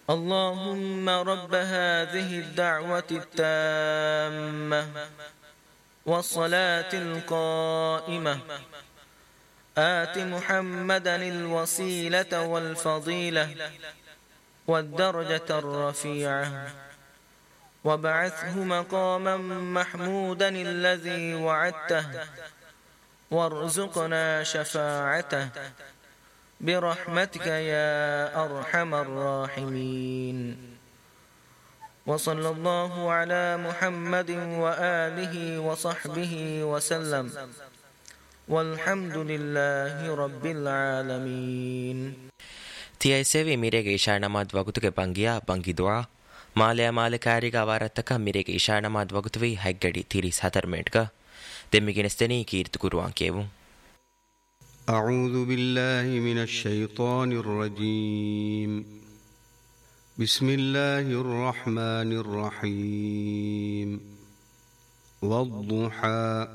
اللهم رب هذه الدعوة التامة والصلاة القائمة آت محمدا الوسيلة والفضيلة والدرجة الرفيعة وابعثه مقاما محمودا الذي وعدته وارزقنا شفاعته برحمتك يا أرحم الراحمين. وصلى الله على محمد وآله وصحبه وسلم والحمد لله رب العالمين. تي سيفي ميريغ إشار نماد وقتك بانجيا بانجي دعا ماليا مالكاريغا وارتك ميريغ إشار نماد وقتوي حقدي تيريس هترميتك دميگنستني كيرت قروان كيبون. أعوذ بالله من الشيطان الرجيم. بسم الله الرحمن الرحيم. والضحى